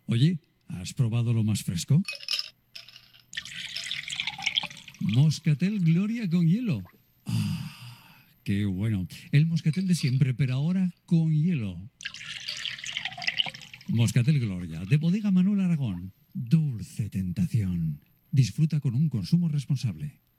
Oye, ¿has probado lo más fresco? Moscatel Gloria con hielo. ¡Ah! ¡Qué bueno! El moscatel de siempre, pero ahora con hielo. Moscatel Gloria, de Bodega Manuel Aragón. Dulce tentación. Disfruta con un consumo responsable.